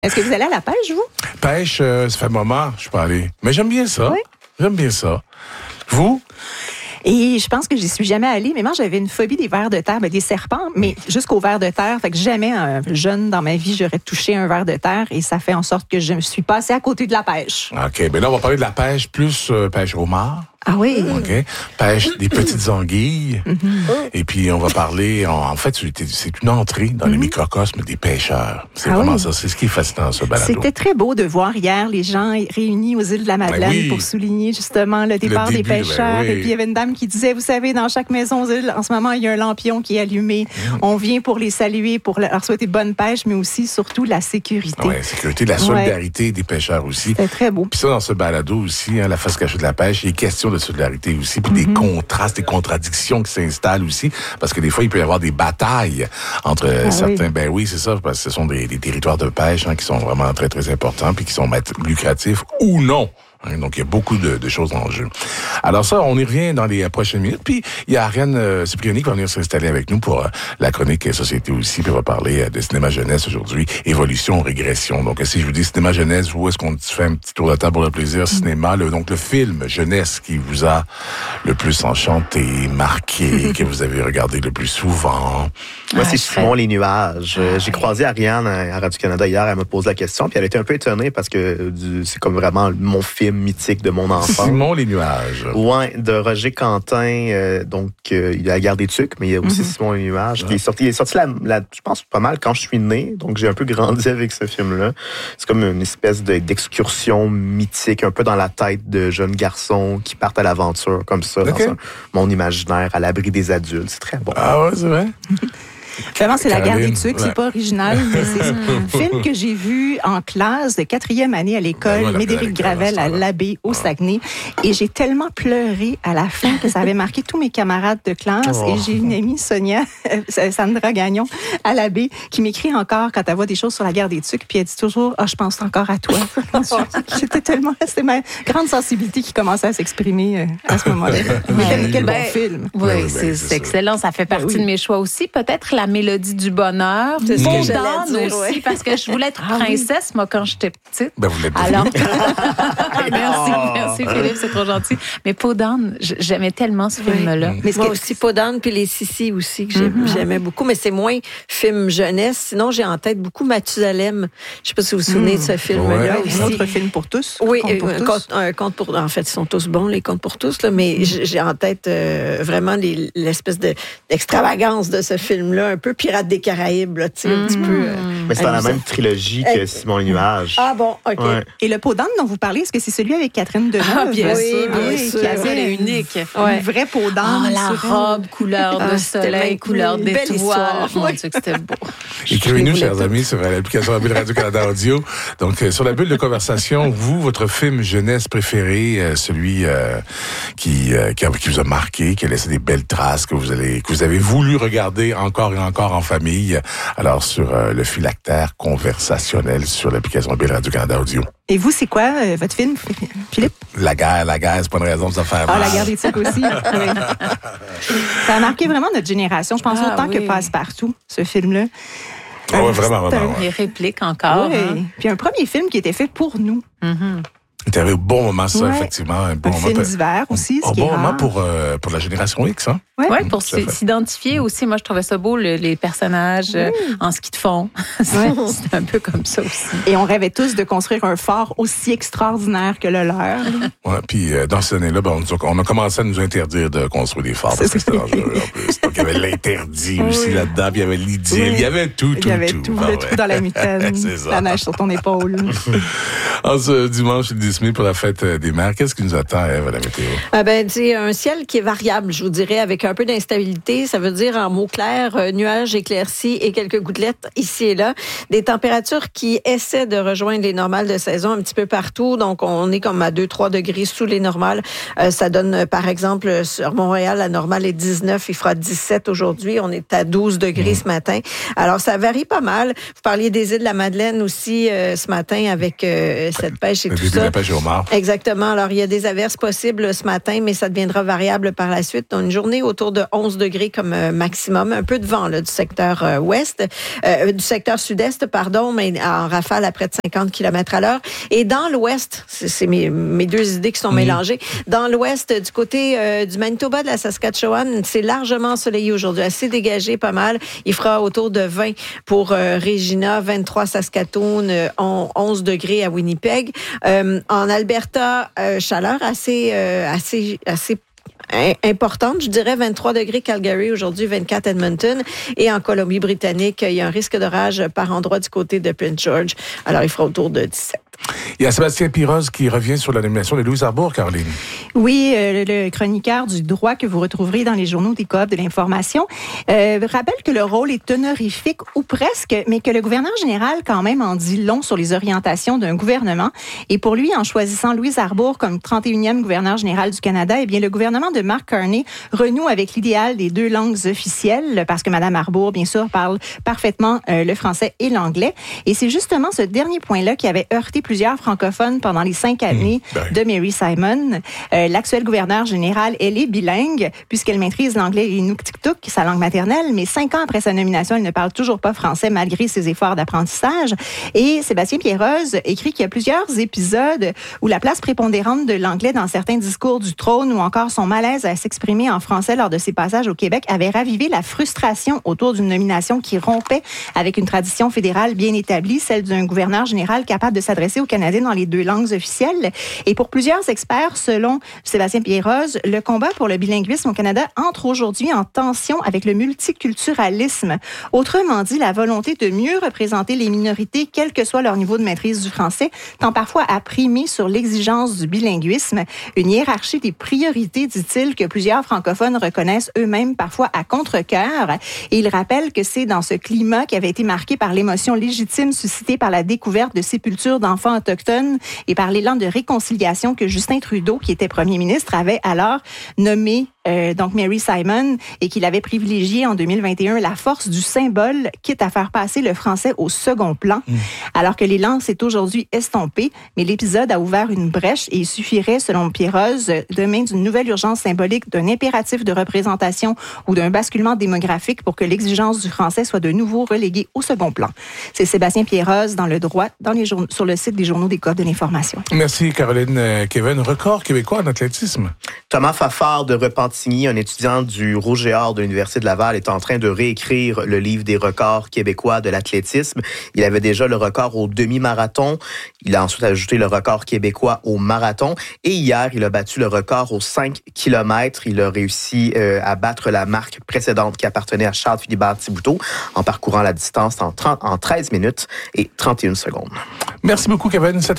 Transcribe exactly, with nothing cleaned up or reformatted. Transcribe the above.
Est-ce que vous allez à la pêche, vous? Pêche, euh, ça fait un moment, je suis pas allé. Mais j'aime bien ça. Oui. J'aime bien ça. Vous? Et je pense que j'y suis jamais allée, mais moi, j'avais une phobie des vers de terre, ben, des serpents, mais jusqu'aux vers de terre. Fait que jamais, euh, jeune dans ma vie, j'aurais touché un ver de terre et ça fait en sorte que je me suis passée à côté de la pêche. OK. Ben là, on va parler de la pêche, plus euh, pêche au homard. Ah oui? OK. Pêche des petites anguilles. Mm-hmm. Et puis, on va parler, en, en fait, c'est une entrée dans mm-hmm. les microcosmes des pêcheurs. C'est ah vraiment oui. ça. C'est ce qui est fascinant, ce balado. C'était très beau de voir hier les gens réunis aux îles de la Madeleine ben oui. pour souligner justement le départ le début, des pêcheurs. Ben oui. Et puis, il y avait une dame qui disait, vous savez, dans chaque maison aux îles, en ce moment, il y a un lampion qui est allumé. Mm. On vient pour les saluer, pour leur souhaiter bonne pêche, mais aussi, surtout, la sécurité. Oui, la sécurité, la solidarité ouais. des pêcheurs aussi. C'était très beau. Puis ça, dans ce balado aussi, hein, la face cachée de la pêche, il est question de solidarité aussi, puis mm-hmm. des contrastes, des contradictions qui s'installent aussi, parce que des fois, il peut y avoir des batailles entre ah, certains... Oui. Ben oui, c'est ça, parce que ce sont des, des territoires de pêche hein, qui sont vraiment très, très importants, puis qui sont lucratifs ou non. Donc, il y a beaucoup de, de choses en jeu. Alors ça, on y revient dans les prochaines minutes. Puis, il y a Ariane euh, Cipriani qui va venir s'installer avec nous pour euh, la chronique Société aussi. Puis, on va parler euh, de cinéma jeunesse aujourd'hui. Évolution, régression. Donc, si je vous dis cinéma jeunesse, où est-ce qu'on fait un petit tour de table pour le plaisir? Cinéma, le, donc le film jeunesse qui vous a le plus enchanté, marqué, que vous avez regardé le plus souvent. Moi, c'est Simon Les Nuages. Ah, J'ai croisé Ariane à Radio-Canada hier. Elle me pose la question. Puis, elle était un peu étonnée parce que c'est comme vraiment mon film mythique de mon enfance. Simon Les Nuages. Ouais, de Roger Quentin. Euh, donc, euh, il y a la Guerre des Tucs, mais il y a aussi mm-hmm. Simon Les Nuages. Ouais. Qui est sorti, il est sorti, la, la, je pense, pas mal quand je suis né. Donc, j'ai un peu grandi avec ce film-là. C'est comme une espèce de, d'excursion mythique, un peu dans la tête de jeunes garçons qui partent à l'aventure, comme ça, okay. dans un monde imaginaire, à l'abri des adultes. C'est très bon. Ah ouais, c'est vrai? Vraiment, c'est Caroline, La Guerre des Tucs, ouais. c'est pas original, mais c'est un film que j'ai vu en classe de quatrième année à l'école, ouais, Médéric Gravel à l'Abbé au Saguenay. Et j'ai tellement pleuré à la fin que ça avait marqué tous mes camarades de classe. Oh. Et j'ai une amie, Sonia, Sandra Gagnon, à l'Abbé, qui m'écrit encore quand elle voit des choses sur La Guerre des Tucs, puis elle dit toujours, ah, oh, je pense encore à toi. J'étais tellement, c'était ma grande sensibilité qui commençait à s'exprimer à ce moment-là. Mais quel, quel ben, bon film. Oui, oui, c'est, ben, c'est, c'est excellent. Ça fait partie oui. de mes choix aussi. Peut-être La Mélodie du bonheur. C'est ce que j'allais dire, aussi, ouais. parce que je voulais être princesse, ah, oui. moi, quand j'étais petite. Ben, vous l'êtes Alors, merci, merci Philippe, c'est trop gentil. Mais Peau d'âne, j'aimais tellement ce oui. film-là. Mais moi que... aussi, Peau d'âne, puis Les Sissi aussi, que mm-hmm. j'aimais beaucoup, mais c'est moins film jeunesse. Sinon, j'ai en tête beaucoup Mathusalem. Je ne sais pas si vous vous souvenez mm. de ce film-là. Ouais. Aussi. Un autre film pour tous. Oui, conte pour un, tous. Conte, un conte pour... En fait, ils sont tous bons, les contes pour tous, là, mais mm. j'ai en tête euh, vraiment les, l'espèce de, d'extravagance de ce film-là, un peu Pirates des Caraïbes, là, tu sais, mm. un petit peu... Euh, mais c'est dans la même trilogie que Simon Les Nuages. Ah bon, OK. Ouais. Et le Peau d'âne dont vous parlez, est-ce que c'est celui avec Catherine Deneuve? Ah, bien oui, sûr. Bien oui, sûr. Qui avait une unique. Ouais. Une vraie peau d'âne. Oh, la robe, couleur de ah, soleil, couleur d'étoile. Mon Dieu, que c'était beau. Écrivez-nous, chers tout. amis, sur l'application mobile Radio-Canada Audio. Donc, euh, sur la bulle de conversation, vous, votre film jeunesse préféré, euh, celui euh, qui, euh, qui, qui vous a marqué, qui a laissé des belles traces, que vous, allez, que vous avez voulu regarder encore et encore en famille. Alors, sur euh, le phylactère conversationnel sur l'application mobile Radio-Canada Audio. Et vous, c'est quoi euh, votre film, Philippe? La guerre, la guerre, c'est pas une raison de se faire Ah, mal. La guerre des Tucs aussi. Oui. Ça a marqué vraiment notre génération. Je pense ah, autant oui. que Passe-Partout, ce film-là. Ah oui, vraiment, vraiment. Ouais. Les répliques encore. Oui. Hein. Puis un premier film qui était fait pour nous. Mm-hmm. Tu avais au bon moment, ça, ouais. effectivement. Un bon un moment. film d'hiver aussi, Un bon moment pour, euh, pour la génération X, hein? Oui, ouais, pour s- s'identifier aussi. Moi, je trouvais ça beau, le, les personnages oui. euh, en ski de fond. c'est, ouais. c'est un peu comme ça aussi. Et on rêvait tous de construire un fort aussi extraordinaire que le leur. Oui, puis euh, dans cette année-là, ben, on, on a commencé à nous interdire de construire des forts parce que c'était dangereux en plus. Donc, il y avait l'interdit oui. aussi là-dedans, puis il y avait l'idylle, oui. il y avait tout, tout, Il y avait tout. tout, tout le trou dans la mitaine, la neige sur ton épaule. En ce dimanche, le dix mai pour la fête des mères, qu'est-ce qui nous attend, Ève, à la météo? Ah ben, c'est un ciel qui est variable, je vous dirais, avec un peu d'instabilité. Ça veut dire en mots clairs, euh, nuages éclaircis et quelques gouttelettes ici et là. Des températures qui essaient de rejoindre les normales de saison un petit peu partout. Donc, on est comme à deux à trois degrés sous les normales. Euh, ça donne, par exemple, sur Montréal, la normale est dix-neuf. Il fera dix-sept aujourd'hui. On est à douze degrés mmh. ce matin. Alors, ça varie pas mal. Vous parliez des îles de la Madeleine aussi euh, ce matin avec euh, cette pêche et le tout début ça. de la pêche au homard. Exactement. Alors, il y a des averses possibles ce matin, mais ça deviendra variable par la suite. Une journée autour de onze degrés comme maximum. Un peu de vent là, du secteur euh, ouest, euh, du secteur sud-est, pardon, mais en rafale à près de cinquante kilomètres à l'heure. Et dans l'ouest, c'est, c'est mes, mes deux idées qui sont mmh. mélangées, dans l'ouest, du côté euh, du Manitoba, de la Saskatchewan, c'est largement ensoleillé aujourd'hui, assez dégagé, pas mal. Il fera autour de vingt pour euh, Regina, vingt-trois Saskatoon, euh, onze degrés à Winnipeg. Euh, en Alberta, euh, chaleur assez, euh, assez, assez importante, je dirais vingt-trois degrés Calgary aujourd'hui, vingt-quatre Edmonton. Et en Colombie-Britannique, il y a un risque d'orage par endroit du côté de Prince George. Alors, il fera autour de dix-sept. Il y a Sébastien Pirose qui revient sur la nomination de Louise Arbour, Caroline. Oui, euh, le chroniqueur du droit que vous retrouverez dans les journaux des Coop de l'information euh, rappelle que le rôle est honorifique ou presque, mais que le gouverneur général quand même en dit long sur les orientations d'un gouvernement. Et pour lui, en choisissant Louise Arbour comme trente et unième gouverneur général du Canada, eh bien le gouvernement de Mark Carney renoue avec l'idéal des deux langues officielles, parce que Mme Arbour, bien sûr, parle parfaitement euh, le français et l'anglais. Et c'est justement ce dernier point-là qui avait heurté plusieurs francophones pendant les cinq années mmh, ben. de Mary Simon. Euh, l'actuelle gouverneure générale, elle est bilingue, puisqu'elle maîtrise l'anglais et l'inuktitut, sa langue maternelle, mais cinq ans après sa nomination, elle ne parle toujours pas français malgré ses efforts d'apprentissage. Et Sébastien Pierroz écrit qu'il y a plusieurs épisodes où la place prépondérante de l'anglais dans certains discours du trône ou encore son malaise à s'exprimer en français lors de ses passages au Québec avait ravivé la frustration autour d'une nomination qui rompait avec une tradition fédérale bien établie, celle d'un gouverneur général capable de s'adresser aux Canadiens dans les deux langues officielles. Et pour plusieurs experts, selon Sébastien Pierroz, le combat pour le bilinguisme au Canada entre aujourd'hui en tension avec le multiculturalisme. Autrement dit, la volonté de mieux représenter les minorités, quel que soit leur niveau de maîtrise du français, tend parfois à primer sur l'exigence du bilinguisme. Une hiérarchie des priorités, dit-il, que plusieurs francophones reconnaissent eux-mêmes parfois à contre-cœur. Et il rappelle que c'est dans ce climat qui avait été marqué par l'émotion légitime suscitée par la découverte de sépultures d'enfants autochtones et par l'élan de réconciliation que Justin Trudeau, qui était premier ministre, avait alors nommé euh, donc Mary Simon et qu'il avait privilégié en deux mille vingt et un la force du symbole, quitte à faire passer le français au second plan. Mmh. Alors que l'élan s'est aujourd'hui estompé, mais l'épisode a ouvert une brèche et il suffirait, selon Pierroz, demain d'une nouvelle urgence symbolique, d'un impératif de représentation ou d'un basculement démographique pour que l'exigence du français soit de nouveau reléguée au second plan. C'est Sébastien Pierroz dans le droit, dans les journaux, sur le site des journaux des Coop de l'information. Merci Caroline. Euh, Kevin, record québécois en athlétisme. Thomas Fafard de Repentigny, un étudiant du Rouge et Or de l'Université de Laval, est en train de réécrire le livre des records québécois de l'athlétisme. Il avait déjà le record au demi-marathon. Il a ensuite ajouté le record québécois au marathon. Et hier, il a battu le record aux cinq kilomètres. Il a réussi euh, à battre la marque précédente qui appartenait à Charles Philibert Thibouteau en parcourant la distance en, trente, en treize minutes et trente et une secondes. Merci beaucoup, Kevin.